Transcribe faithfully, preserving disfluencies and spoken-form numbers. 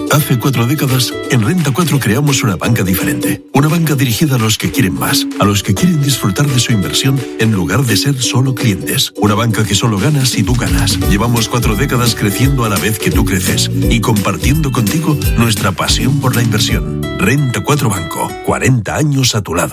Hace cuatro décadas, en Renta cuatro creamos una banca diferente. Una banca dirigida a los que quieren más, a los que quieren disfrutar de su inversión en lugar de ser solo clientes. Una banca que solo gana si tú ganas. Llevamos cuatro décadas creciendo a la vez que tú creces y compartiendo contigo nuestra pasión por la inversión. Renta cuatro Banco, cuarenta años a tu lado.